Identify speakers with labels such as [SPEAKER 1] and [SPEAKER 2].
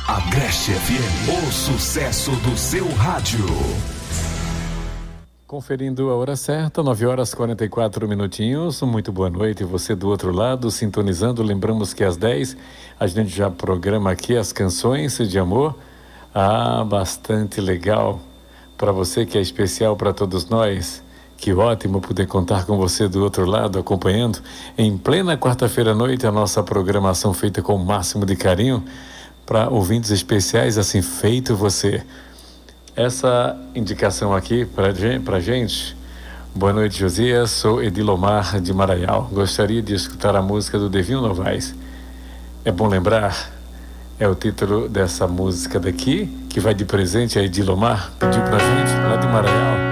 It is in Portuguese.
[SPEAKER 1] Agreste FM, o sucesso do seu rádio.
[SPEAKER 2] Conferindo a hora certa, 9h44. Muito boa noite. Você do outro lado, sintonizando. Lembramos que às 10 a gente já programa aqui as canções de amor. Bastante legal. Para você que é especial para todos nós. Que ótimo poder contar com você do outro lado, acompanhando em plena quarta-feira à noite a nossa programação feita com o máximo de carinho para ouvintes especiais, assim feito você. Essa indicação aqui para gente. Boa noite, Josias. Sou Edilomar de Maraial. Gostaria de escutar a música do Devinho Novaes. É bom lembrar, é o título dessa música daqui, que vai de presente a Edilomar. Pediu pra gente lá de Maraial.